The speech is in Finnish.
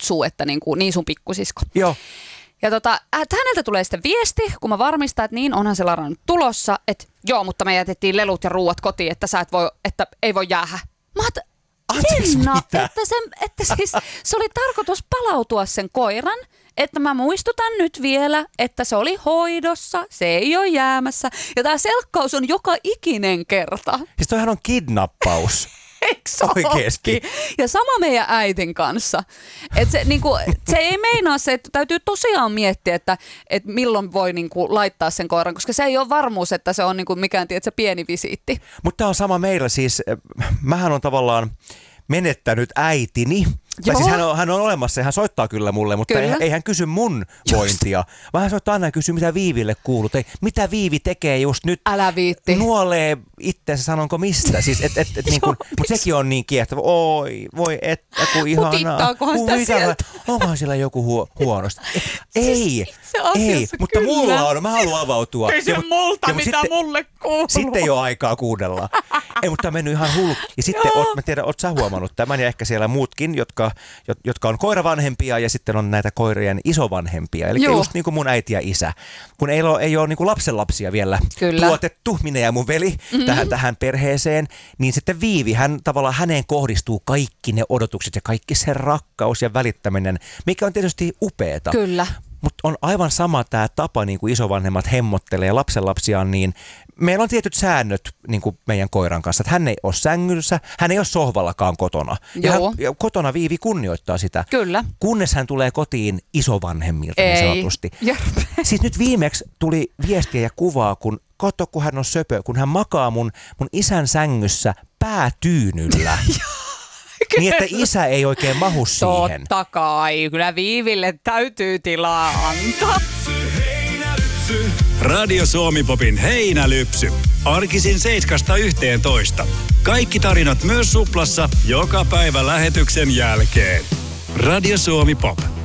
kutsuu, että niin sun pikkusisko. Joo. Ja häneltä tulee sitten viesti, kun mä varmistan, että niin onhan se Lara nyt tulossa, että joo, mutta me jätettiin lelut ja ruuat kotiin, että että ei voi jäädä. Mä Jenna, että siis se oli tarkoitus palautua sen koiran, että mä muistutan nyt vielä, että se oli hoidossa, se ei ole jäämässä. Ja tää selkkaus on joka ikinen kerta. Siis toihan on kidnappaus. Oikeesti. Ja sama meidän äitin kanssa. Et se ei meinaa se, että täytyy tosiaan miettiä, että milloin voi laittaa sen koiran, koska se ei ole varmuus, että se on mikään pieni visiitti. Mutta tämä on sama meillä siis. Mähän on tavallaan menettänyt äitini. Tai siis hän on olemassa ja hän soittaa kyllä mulle, mutta ei hän kysy mun vointia. Vaan hän soittaa aina ja kysyy, mitä Viiville kuuluu. Tai mitä Viivi tekee just nyt. Älä viitti. Nuolee itseensä, sanonko mistä. Siis, mutta sekin on niin kiehtova. Oi, voi että kun ihanaa. Putittaakohan sitä sieltä? Onkohan siellä joku huonosti? Ei, mutta mulla on. Mä haluan avautua. Kysy multa, mitä mulle kuuluu. Sitten ei ole aikaa kuunnella. Ei, mutta tämä on mennyt ihan hullu. Ja sitten, mä tiedän, oot sä huomannut tämän ja ehkä siellä muutkin, jotka on koiravanhempia ja sitten on näitä koirien isovanhempia. Eli just niin kuin mun äiti ja isä. Kun ei ole niin kuin lapsenlapsia vielä tuotettu, minä ja mun veli, tähän perheeseen, niin sitten Viivi, häneen kohdistuu kaikki ne odotukset ja kaikki se rakkaus ja välittäminen, mikä on tietysti upeeta. Kyllä. Mutta on aivan sama tämä tapa, niin kuin isovanhemmat hemmottelee lapsenlapsiaan, niin meillä on tietyt säännöt niin kuin meidän koiran kanssa, että hän ei ole sängyssä, hän ei ole sohvallakaan kotona. Ja kotona Viivi kunnioittaa sitä, kyllä. Kunnes hän tulee kotiin isovanhemmilta niin sanotusti. Siis nyt viimeksi tuli viestiä ja kuvaa, kun hän on söpö, kun hän makaa mun isän sängyssä päätyynyllä. Niin, että isä ei oikein mahu siihen. Totta kai. Kyllä Viiville täytyy tilaa antaa. Radio Suomi-popin heinälypsy. Arkisin 7–11. Kaikki tarinat myös Suplassa joka päivä lähetyksen jälkeen. Radio Suomi Pop.